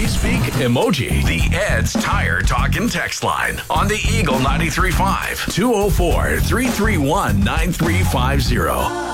speak emoji. The Ed's Tire Talk and Text line on the Eagle 93.5 204-331-9350.